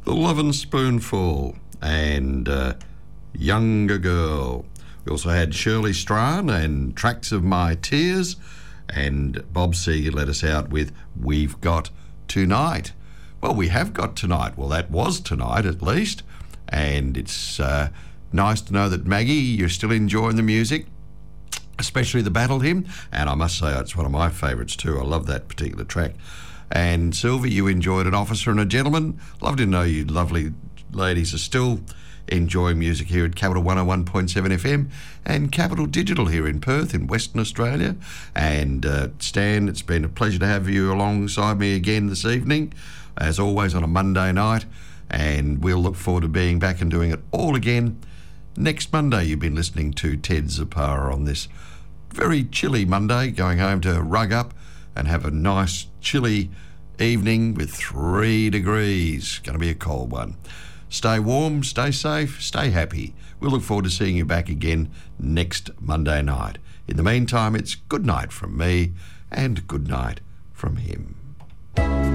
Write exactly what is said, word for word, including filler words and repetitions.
The Lovin' Spoonful and uh, Younger Girl. We also had Shirley Strahan and Tracks of My Tears, and Bob Seger let us out with We've Got Tonight. Well, we have got tonight. Well, that was tonight at least, and it's uh, nice to know that, Maggie, you're still enjoying the music, especially the Battle Hymn, and I must say it's one of my favourites too. I love that particular track. And Sylvie, you enjoyed An Officer and a Gentleman. Love to know you lovely ladies are still enjoying music here at Capital one oh one point seven F M and Capital Digital here in Perth in Western Australia. And uh, Stan, it's been a pleasure to have you alongside me again this evening, as always on a Monday night, and we'll look forward to being back and doing it all again next Monday. You've been listening to Ted Zapara on this very chilly Monday, going home to rug up and have a nice chilly evening with three degrees. Going to be a cold one. Stay warm, stay safe, stay happy. We'll look forward to seeing you back again next Monday night. In the meantime, it's good night from me and good night from him.